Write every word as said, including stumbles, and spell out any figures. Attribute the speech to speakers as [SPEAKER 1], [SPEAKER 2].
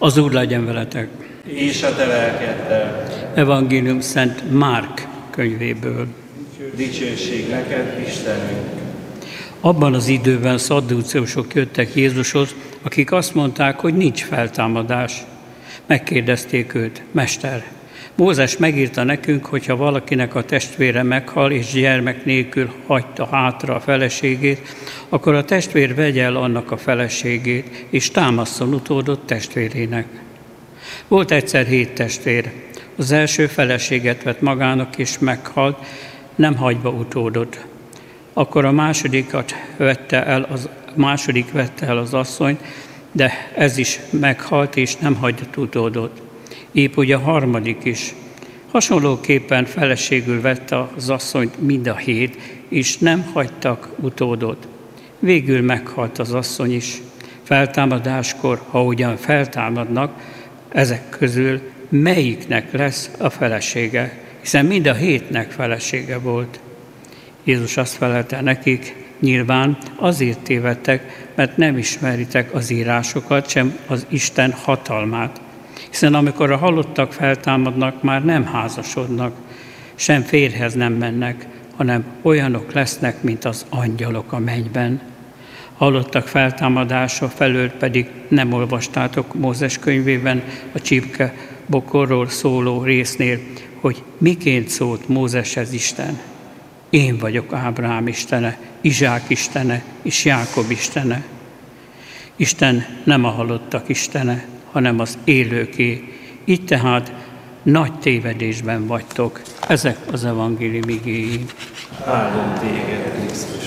[SPEAKER 1] Az Úr legyen veletek.
[SPEAKER 2] És a te lelkeddel.
[SPEAKER 1] Evangélium Szent Márk könyvéből.
[SPEAKER 2] Dicsőség neked, Istenünk.
[SPEAKER 1] Abban az időben szadduceusok jöttek Jézushoz, akik azt mondták, hogy nincs feltámadás. Megkérdezték őt: Mester, Mózes megírta nekünk, hogyha valakinek a testvére meghal, és gyermek nélkül hagyta hátra a feleségét, akkor a testvér vegye el annak a feleségét, és támasszon utódot testvérének. Volt egyszer hét testvér. Az első feleséget vett magának, és meghalt, nem hagyva utódot. Akkor a másodikat vette el, az második vette el az asszonyt, de ez is meghalt, és nem hagyott utódot. Épp úgy a harmadik is. Hasonlóképpen feleségül vette az asszonyt mind a hét, és nem hagytak utódot. Végül meghalt az asszony is. Feltámadáskor, ha ugyan feltámadnak, ezek közül melyiknek lesz a felesége? Hiszen mind a hétnek felesége volt. Jézus azt felelte nekik: nyilván azért tévedtek, mert nem ismeritek az írásokat, sem az Isten hatalmát. Hiszen amikor a halottak feltámadnak, már nem házasodnak, sem férjhez nem mennek, hanem olyanok lesznek, mint az angyalok a mennyben. Halottak feltámadása felől pedig nem olvastátok Mózes könyvében a csipke bokorról szóló résznél, hogy miként szólt Mózeshez Isten. Én vagyok Ábrahám istene, Izsák istene és Jákob istene. Isten nem a halottak istene, hanem az élőké. Így tehát nagy tévedésben vagytok. Ezek az evangélium igéi.
[SPEAKER 2] Áldom téged, Krisztus.